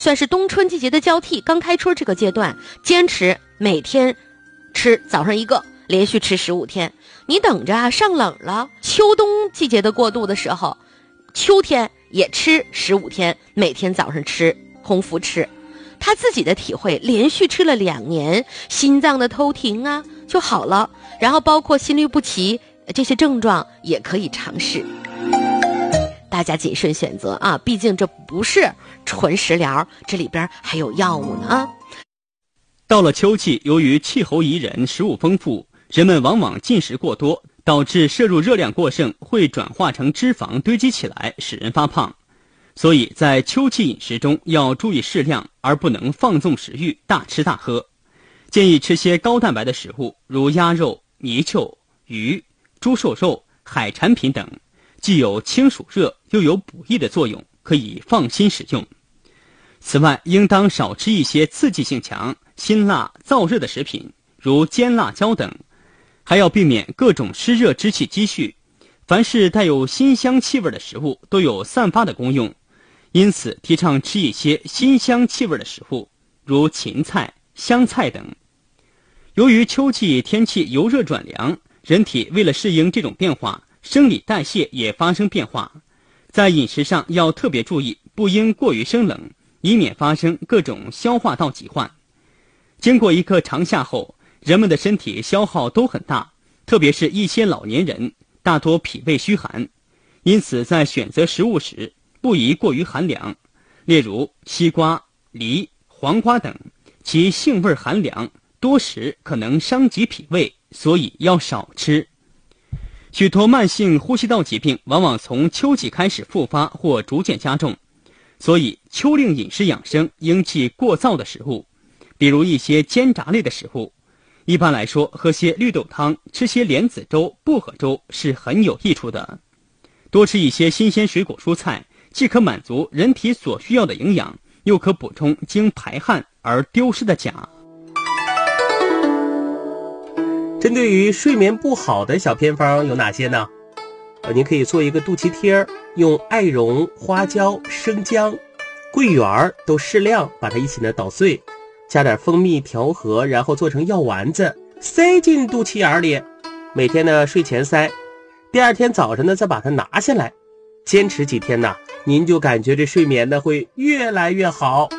算是冬春季节的交替，刚开春这个阶段，坚持每天吃早上一个，连续吃15天。你等着上冷了，秋冬季节的过渡的时候，秋天也吃15天，每天早上吃空腹吃。他自己的体会，连续吃了2年，心脏的偷停就好了，然后包括心律不齐这些症状也可以尝试。大家谨慎选择毕竟这不是纯食疗，这里边还有药物呢到了秋季，由于气候宜人，食物丰富，人们往往进食过多，导致摄入热量过剩，会转化成脂肪堆积起来，使人发胖。所以在秋季饮食中要注意适量，而不能放纵食欲，大吃大喝。建议吃些高蛋白的食物，如鸭肉、泥鳅、鱼、猪瘦肉、海产品等，既有清暑热又有补益的作用，可以放心食用。此外，应当少吃一些刺激性强、辛辣、燥热的食品，如尖辣椒等，还要避免各种湿热之气积蓄。凡是带有辛香气味的食物都有散发的功用，因此提倡吃一些辛香气味的食物，如芹菜、香菜等。由于秋季天气由热转凉，人体为了适应这种变化，生理代谢也发生变化，在饮食上要特别注意，不应过于生冷，以免发生各种消化道疾患。经过一个长夏后，人们的身体消耗都很大，特别是一些老年人，大多脾胃虚寒，因此在选择食物时不宜过于寒凉。例如西瓜、梨、黄瓜等，其性味寒凉，多食可能伤及脾胃，所以要少吃。许多慢性呼吸道疾病往往从秋季开始复发或逐渐加重，所以秋令饮食养生应忌过燥的食物，比如一些煎炸类的食物。一般来说，喝些绿豆汤，吃些莲子粥、薄荷粥是很有益处的。多吃一些新鲜水果蔬菜，既可满足人体所需要的营养，又可补充经排汗而丢失的钾。 针对于睡眠不好的小偏方有哪些呢？您可以做一个肚脐贴，用艾绒、花椒、生姜、桂圆都适量把它一起捣碎，加点蜂蜜调和，然后做成药丸子，塞进肚脐眼里，每天睡前塞，第二天早上再把它拿下来，坚持几天您就感觉这睡眠会越来越好。